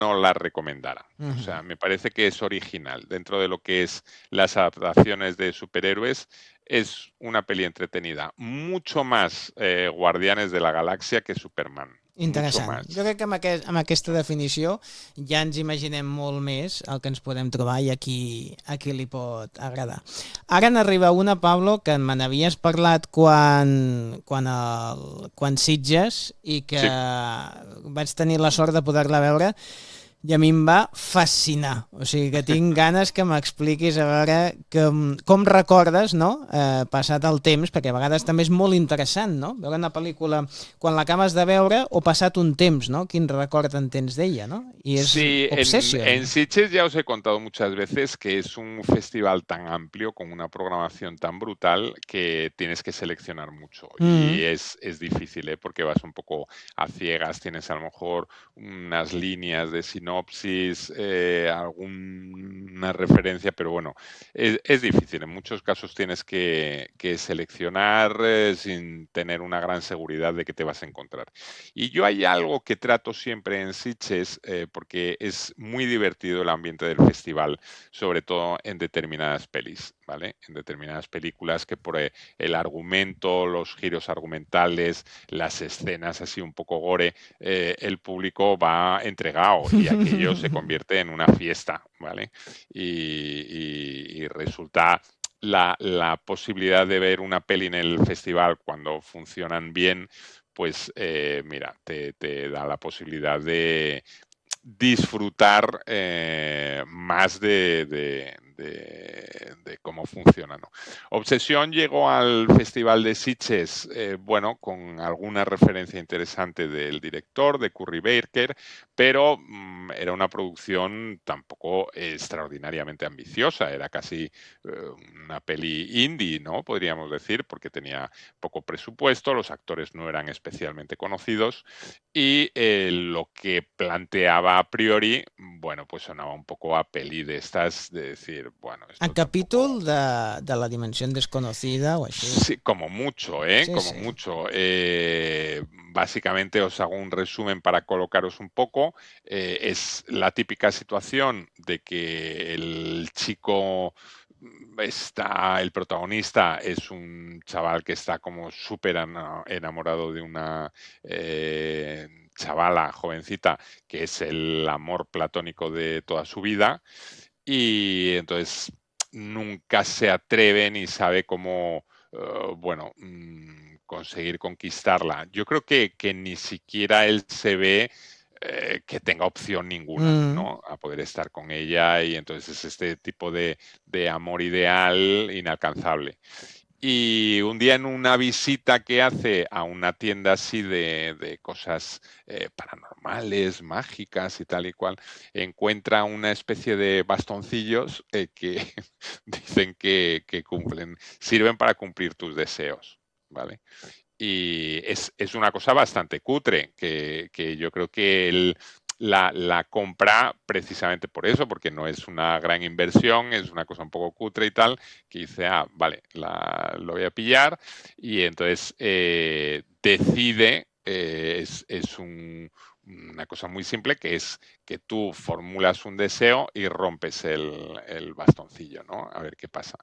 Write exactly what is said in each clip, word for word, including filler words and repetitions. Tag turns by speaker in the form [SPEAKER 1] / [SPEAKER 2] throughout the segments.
[SPEAKER 1] no la recomendara. O
[SPEAKER 2] Ujú.
[SPEAKER 1] sea, me parece que es original. Dentro de lo que es las adaptaciones de superhéroes, es una peli entretenida. Mucho más eh, Guardianes de la Galaxia que Superman. Mucho
[SPEAKER 2] Interessant. Jo
[SPEAKER 1] más.
[SPEAKER 2] crec que amb, aquest, amb aquesta definició ja ens imaginem molt més el que ens podem trobar i a qui, a qui li pot agradar. Ara n'arriba una, Pablo, que me n'havies parlat quan, quan, el, quan Sitges i que
[SPEAKER 1] Sí.
[SPEAKER 2] vaig tenir la sort de poder-la veure i a mi em va fascinar. O sigui que tinc ganes que m'expliquis a veure que, com recordes, no?, eh, passat el temps, perquè a vegades també és molt interessant, no?, veure una pel·lícula quan l'acabes de veure o passat un temps, no?, quin record en tens d'ella, no? I és
[SPEAKER 1] Sí, en,
[SPEAKER 2] Obsession.
[SPEAKER 1] en Sitges ya os he contado muchas veces que es un festival tan amplio, con una programación tan brutal, que tienes que seleccionar mucho. Y
[SPEAKER 2] Mm.
[SPEAKER 1] es, es difícil, ¿eh? Porque vas un poco a ciegas, tienes a lo mejor unas líneas de sinopsis, eh, alguna referencia, pero bueno, es, es difícil. En muchos casos tienes que, que seleccionar eh, sin tener una gran seguridad de que te vas a encontrar. Y yo hay algo que trato siempre en Sitges, eh, porque es muy divertido el ambiente del festival, sobre todo en determinadas pelis, ¿vale? En determinadas películas que por eh, el argumento, los giros argumentales, las escenas así un poco gore, eh, el público va entregado y aquello se convierte en una fiesta, ¿vale? Y, y- y resulta la, la posibilidad de ver una peli en el festival cuando funcionan bien, pues eh, mira, te, te da la posibilidad de disfrutar eh, más de, de, de, de, cómo funciona, ¿no? Obsesión llegó al Festival de Sitges, eh, bueno, con alguna referencia interesante del director, de Curry Baker, pero mmm, era una producción tampoco extraordinariamente ambiciosa, era casi eh, una peli indie, ¿no? Podríamos decir, porque tenía poco presupuesto, los actores no eran especialmente conocidos y eh, lo que planteaba a priori, bueno, pues sonaba un poco a peli de estas, de decir, bueno,
[SPEAKER 2] A
[SPEAKER 1] esto
[SPEAKER 2] capítol
[SPEAKER 1] tampoco...
[SPEAKER 2] de, de la dimensió desconocida o així.
[SPEAKER 1] Sí, como mucho, ¿eh?
[SPEAKER 2] Sí,
[SPEAKER 1] Como
[SPEAKER 2] sí.
[SPEAKER 1] mucho. Eh, básicamente os hago un resumen para colocaros un poco. Eh, es la típica situación de que el chico está, el protagonista es un chaval que está como súper enamorado de una eh, chavala jovencita que es el amor platónico de toda su vida y entonces nunca se atreve ni sabe cómo uh, bueno, mmm, conseguir conquistarla. Yo creo que, que ni siquiera él se ve eh, que tenga opción ninguna,
[SPEAKER 2] Mm.
[SPEAKER 1] ¿no? A poder estar con ella y entonces es este tipo de, de amor ideal inalcanzable. Y un día en una visita que hace a una tienda así de, de cosas eh, paranormales, mágicas y tal y cual, encuentra una especie de bastoncillos eh, que dicen que, que cumplen, sirven para cumplir tus deseos, ¿vale? Y es, es una cosa bastante cutre, que, que yo creo que él la, la, compra precisamente por eso, porque no es una gran inversión, es una cosa un poco cutre y tal, que dice, ah, vale, la, lo voy a pillar, y entonces eh, decide, eh, es, es un, una cosa muy simple, que es que tú formulas un deseo y rompes el, el bastoncillo, ¿no? A ver qué pasa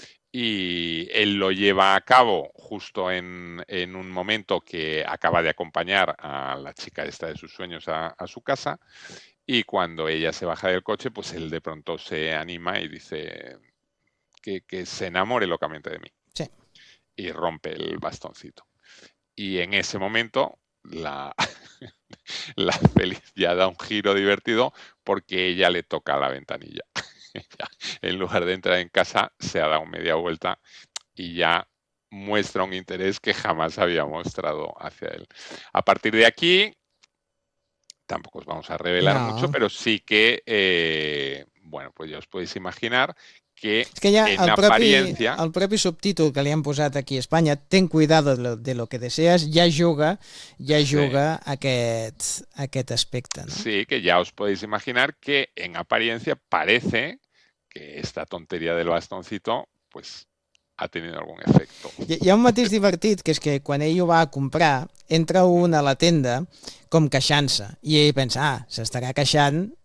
[SPEAKER 1] y él lo lleva a cabo justo en, en, un momento que acaba de acompañar a la chica esta de sus sueños a, a, su casa y cuando ella se baja del coche, pues él de pronto se anima y dice que, que se enamore locamente de mí
[SPEAKER 2] Sí.
[SPEAKER 1] y rompe el bastoncito. Y en ese momento la, la feliz ya da un giro divertido porque ella le toca la ventanilla. En lugar de entrar en casa, se ha dado media vuelta y ya muestra un interés que jamás había mostrado hacia él. A partir de aquí, tampoco os vamos a revelar mucho,
[SPEAKER 2] No.
[SPEAKER 1] pero sí que, eh, bueno, pues ya os podéis imaginar que
[SPEAKER 2] És que ja
[SPEAKER 1] en
[SPEAKER 2] el propi,
[SPEAKER 1] apariencia,
[SPEAKER 2] el propi subtítol que li han posat aquí a Espanya, ten cuidado de lo, de lo que deseas, ja juga, ja
[SPEAKER 1] sí,
[SPEAKER 2] juga aquest, aquest aspecte, no?
[SPEAKER 1] sí, que ya os podéis imaginar que en apariencia parece que esta tontería del bastoncito, pues ha tenido algún efecto.
[SPEAKER 2] Hi, hi ha un matís divertit, que és que quan ell ho va a comprar, entra un a la tenda com queixant-se, i ell pensa, ah, s'estarà queixant